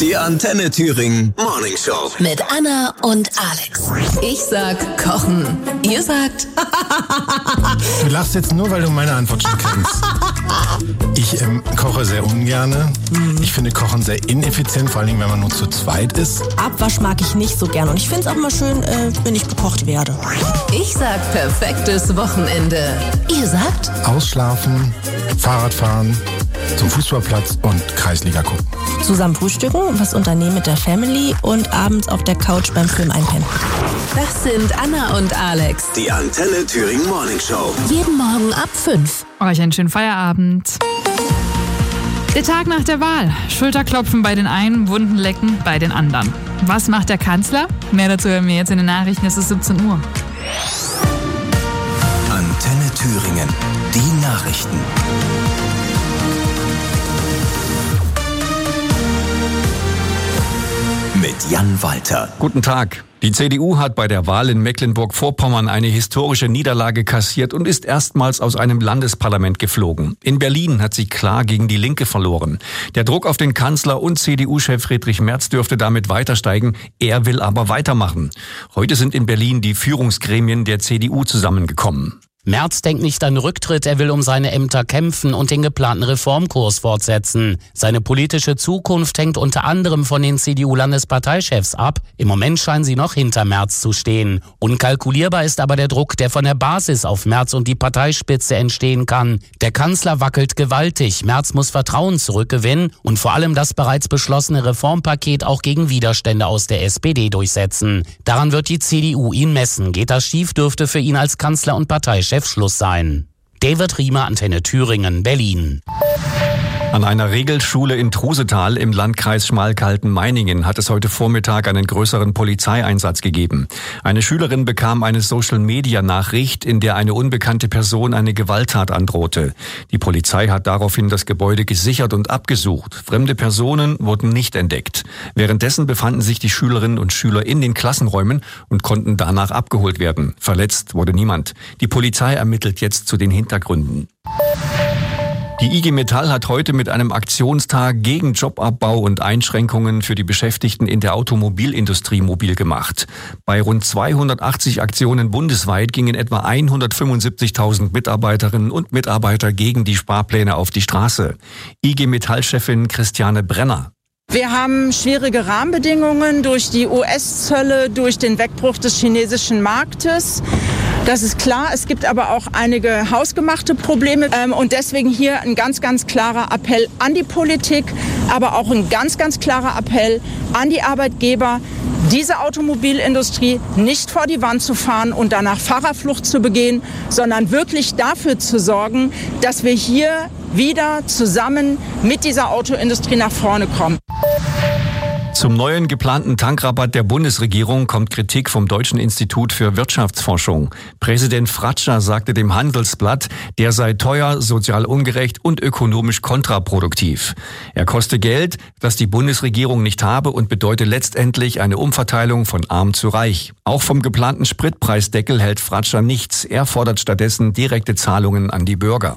Die Antenne Thüringen Morning Show. Mit Anna und Alex. Ich sag Kochen. Ihr sagt... Du lachst jetzt nur, weil du meine Antwort schon kennst. Ich koche sehr ungerne. Ich finde Kochen sehr ineffizient, vor allem wenn man nur zu zweit ist. Abwasch mag ich nicht so gern und ich finde es auch mal schön, wenn ich bekocht werde. Ich sag perfektes Wochenende. Ihr sagt... Ausschlafen, Fahrradfahren, zum Fußballplatz und Kreisliga gucken. Zusammen frühstücken, was unternehmen mit der Family und abends auf der Couch beim Film einpennen. Das sind Anna und Alex. Die Antenne Thüringen Morning Show. Jeden Morgen ab 5. Euch einen schönen Feierabend. Der Tag nach der Wahl. Schulterklopfen bei den einen, Wunden lecken bei den anderen. Was macht der Kanzler? Mehr dazu hören wir jetzt in den Nachrichten. Es ist 17 Uhr. Antenne Thüringen. Die Nachrichten. Mit Jan Walter. Guten Tag. Die CDU hat bei der Wahl in Mecklenburg-Vorpommern eine historische Niederlage kassiert und ist erstmals aus einem Landesparlament geflogen. In Berlin hat sie klar gegen die Linke verloren. Der Druck auf den Kanzler und CDU-Chef Friedrich Merz dürfte damit weiter steigen. Er will aber weitermachen. Heute sind in Berlin die Führungsgremien der CDU zusammengekommen. Merz denkt nicht an Rücktritt, er will um seine Ämter kämpfen und den geplanten Reformkurs fortsetzen. Seine politische Zukunft hängt unter anderem von den CDU-Landesparteichefs ab. Im Moment scheinen sie noch hinter Merz zu stehen. Unkalkulierbar ist aber der Druck, der von der Basis auf Merz und die Parteispitze entstehen kann. Der Kanzler wackelt gewaltig, Merz muss Vertrauen zurückgewinnen und vor allem das bereits beschlossene Reformpaket auch gegen Widerstände aus der SPD durchsetzen. Daran wird die CDU ihn messen. Geht das schief, dürfte für ihn als Kanzler und Parteichef Schluss sein. David Riemer, Antenne Thüringen, Berlin. An einer Regelschule in Trusetal im Landkreis Schmalkalden-Meiningen hat es heute Vormittag einen größeren Polizeieinsatz gegeben. Eine Schülerin bekam eine Social-Media-Nachricht, in der eine unbekannte Person eine Gewalttat androhte. Die Polizei hat daraufhin das Gebäude gesichert und abgesucht. Fremde Personen wurden nicht entdeckt. Währenddessen befanden sich die Schülerinnen und Schüler in den Klassenräumen und konnten danach abgeholt werden. Verletzt wurde niemand. Die Polizei ermittelt jetzt zu den Hintergründen. Die IG Metall hat heute mit einem Aktionstag gegen Jobabbau und Einschränkungen für die Beschäftigten in der Automobilindustrie mobil gemacht. Bei rund 280 Aktionen bundesweit gingen etwa 175.000 Mitarbeiterinnen und Mitarbeiter gegen die Sparpläne auf die Straße. IG Metall-Chefin Christiane Brenner. Wir haben schwierige Rahmenbedingungen durch die US-Zölle, durch den Wegbruch des chinesischen Marktes. Das ist klar. Es gibt aber auch einige hausgemachte Probleme. Und deswegen hier ein ganz, ganz klarer Appell an die Politik, aber auch ein ganz, ganz klarer Appell an die Arbeitgeber, diese Automobilindustrie nicht vor die Wand zu fahren und danach Fahrerflucht zu begehen, sondern wirklich dafür zu sorgen, dass wir hier wieder zusammen mit dieser Autoindustrie nach vorne kommen. Zum neuen geplanten Tankrabatt der Bundesregierung kommt Kritik vom Deutschen Institut für Wirtschaftsforschung. Präsident Fratscher sagte dem Handelsblatt, der sei teuer, sozial ungerecht und ökonomisch kontraproduktiv. Er koste Geld, das die Bundesregierung nicht habe und bedeutet letztendlich eine Umverteilung von arm zu reich. Auch vom geplanten Spritpreisdeckel hält Fratscher nichts. Er fordert stattdessen direkte Zahlungen an die Bürger.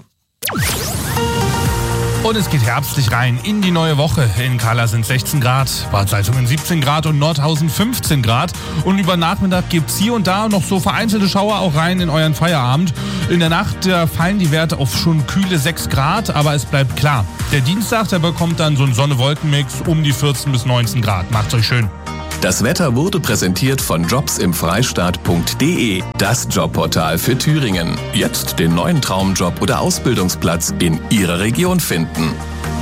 Und es geht herbstlich rein in die neue Woche. In Kala sind 16 Grad, Bad Salzungen 17 Grad und Nordhausen 15 Grad. Und über Nachmittag gibt's hier und da noch so vereinzelte Schauer auch rein in euren Feierabend. In der Nacht fallen die Werte auf schon kühle 6 Grad, aber es bleibt klar. Der Dienstag, der bekommt dann so einen Sonne-Wolken-Mix um die 14 bis 19 Grad. Macht's euch schön. Das Wetter wurde präsentiert von jobsimfreistaat.de, das Jobportal für Thüringen. Jetzt den neuen Traumjob oder Ausbildungsplatz in Ihrer Region finden.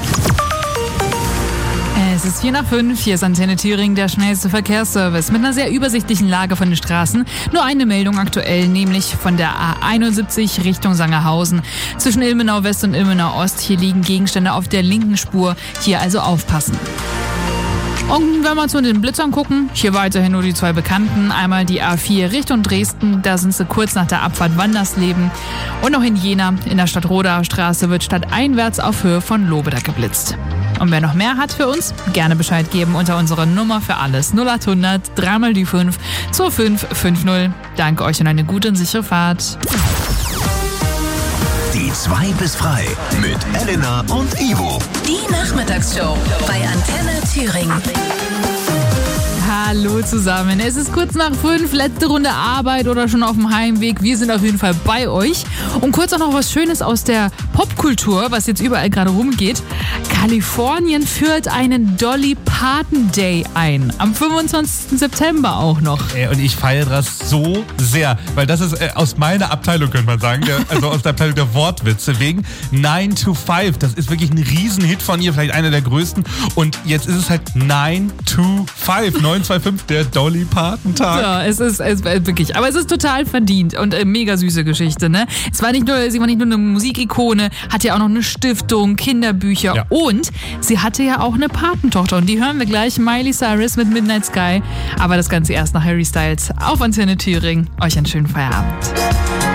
Es ist 4:05, hier ist Antenne Thüringen, der schnellste Verkehrsservice mit einer sehr übersichtlichen Lage von den Straßen. Nur eine Meldung aktuell, nämlich von der A71 Richtung Sangerhausen. Zwischen Ilmenau West und Ilmenau Ost, hier liegen Gegenstände auf der linken Spur, hier also aufpassen. Und wenn wir zu den Blitzern gucken, hier weiterhin nur die zwei bekannten. Einmal die A4 Richtung Dresden, da sind sie kurz nach der Abfahrt Wandersleben. Und auch in Jena, in der Stadtrodaer Straße, wird stadteinwärts auf Höhe von Lobedack geblitzt. Und wer noch mehr hat für uns, gerne Bescheid geben unter unserer Nummer für alles 0800 3 die 5 2550. Danke euch und eine gute und sichere Fahrt. Die 2 bis frei mit Elena und Ivo. Die Nachmittagsshow bei Antenne Thüringen. Hallo zusammen. Es ist kurz nach 5, letzte Runde Arbeit oder schon auf dem Heimweg. Wir sind auf jeden Fall bei euch. Und kurz auch noch was Schönes aus der Popkultur, was jetzt überall gerade rumgeht. Kalifornien führt einen Dolly Parton Day ein. Am 25. September auch noch. Und ich feiere das so sehr, weil das ist aus meiner Abteilung, könnte man sagen. Also aus der Abteilung der Wortwitze. Wegen 9 to 5. Das ist wirklich ein Riesenhit von ihr, vielleicht einer der größten. Und jetzt ist es halt 9 to 5. 925, der Dolly Parton Tag. Ja, es ist wirklich, aber es ist total verdient und mega süße Geschichte, ne? Sie war nicht nur eine Musikikone, hatte ja auch noch eine Stiftung, Kinderbücher und sie hatte ja auch eine Patentochter und die hören wir gleich, Miley Cyrus mit Midnight Sky, aber das Ganze erst nach Harry Styles auf Antenne Thüringen. Euch einen schönen Feierabend.